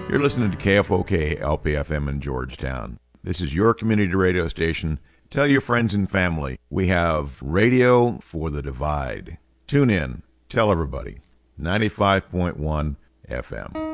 You're listening to KFOK LPFM in Georgetown. This is your community radio station. Tell your friends and family. We have radio for the divide. Tune in. Tell everybody. 95.1 FM.